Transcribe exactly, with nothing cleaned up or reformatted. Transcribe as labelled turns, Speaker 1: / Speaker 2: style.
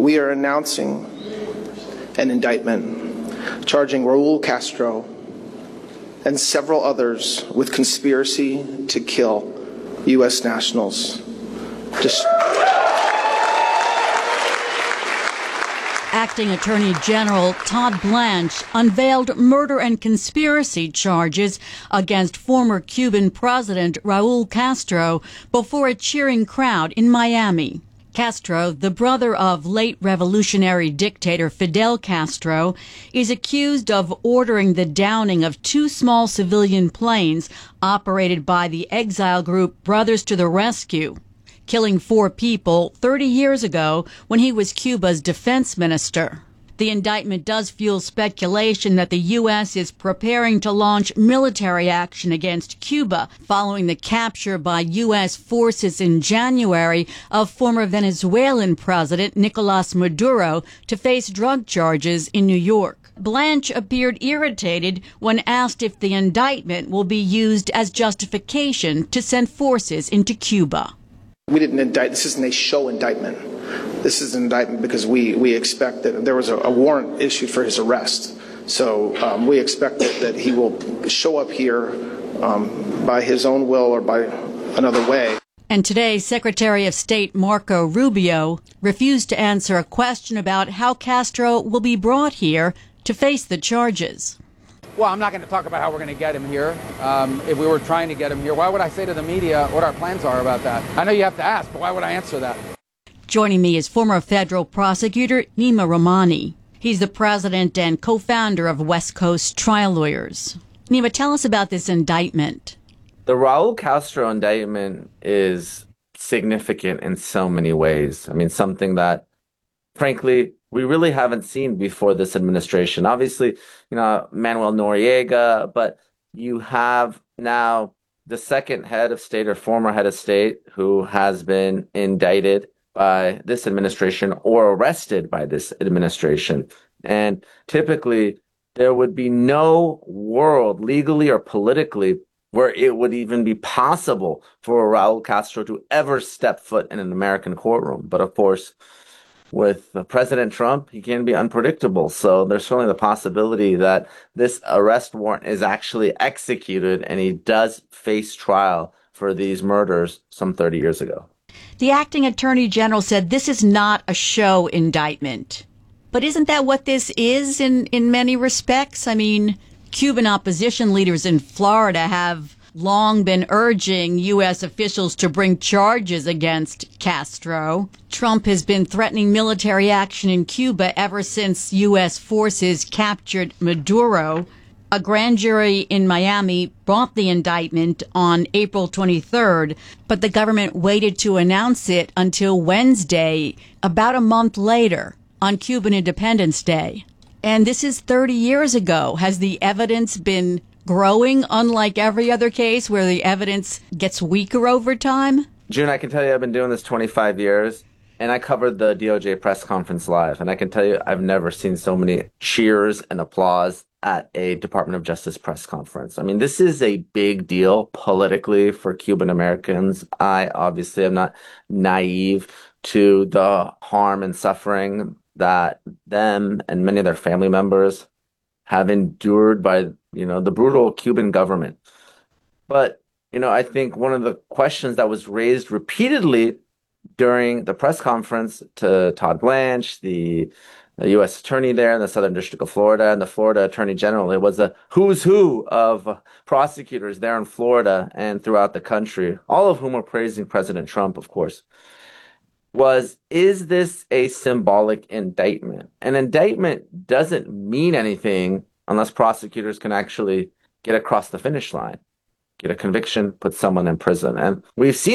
Speaker 1: we are announcing an indictment charging Raul Castro and several others with conspiracy to kill U S nationals. Just
Speaker 2: Acting Attorney General Todd Blanche unveiled murder and conspiracy charges against former Cuban President Raul Castro before a cheering crowd in Miami. Castro, the brother of late revolutionary dictator Fidel Castro, is accused of ordering the downing of two small civilian planes operated by the exile group Brothers to the Rescue, killing four people thirty years ago when he was Cuba's defense minister. The indictment does fuel speculation that the U S is preparing to launch military action against Cuba following the capture by U S forces in January of former Venezuelan President Nicolas Maduro to face drug charges in New York. Blanche appeared irritated when asked if the indictment will be used as justification to send forces into Cuba.
Speaker 1: We didn't indict. This isn't a show indictment. This is an indictment because we, we expect that there was a, a warrant issued for his arrest. So um, we expect that, that he will show up here um, by his own will or by another way.
Speaker 2: And today, Secretary of State Marco Rubio refused to answer a question about how Castro will be brought here to face the charges.
Speaker 3: Well, I'm not going to talk about how we're going to get him here. Um, if we were trying to get him here, why would I say to the media what our plans are about that? I know you have to ask, but why would I answer that?
Speaker 2: Joining me is former federal prosecutor Nima Rahmani. He's the president and co-founder of West Coast Trial Lawyers. Nima, tell us about this indictment.
Speaker 4: The Raul Castro indictment is significant in so many ways. I mean, something that, frankly, we really haven't seen before this administration. Obviously, you know, Manuel Noriega, but you have now the second head of state or former head of state who has been indicted by this administration or arrested by this administration. And typically, there would be no world, legally or politically, where it would even be possible for Raul Castro to ever step foot in an American courtroom. But of course, with President Trump, he can be unpredictable. So there's certainly the possibility that this arrest warrant is actually executed and he does face trial for these murders some thirty years ago.
Speaker 2: The acting attorney general said this is not a show indictment. But isn't that what this is in, in many respects? I mean, Cuban opposition leaders in Florida have long been urging U S officials to bring charges against Castro. Trump has been threatening military action in Cuba ever since U S forces captured Maduro. A grand jury in Miami brought the indictment on April twenty-third, but the government waited to announce it until Wednesday, about a month later, on Cuban Independence Day. And this is thirty years ago. Has the evidence been growing, unlike every other case where the evidence gets weaker over time?
Speaker 4: June, I can tell you I've been doing this twenty-five years, and I covered the D O J press conference live. And I can tell you I've never seen so many cheers and applause at a Department of Justice press conference. I mean, this is a big deal politically for Cuban Americans. I obviously am not naive to the harm and suffering that them and many of their family members have endured by, you know, the brutal Cuban government. But, you know, I think one of the questions that was raised repeatedly during the press conference to Todd Blanche, the, the U S attorney there in the Southern District of Florida, and the Florida Attorney General, it was a who's who of prosecutors there in Florida and throughout the country, all of whom are praising President Trump, of course, was, is this a symbolic indictment? An indictment doesn't mean anything unless prosecutors can actually get across the finish line, get a conviction, put someone in prison. And we've seen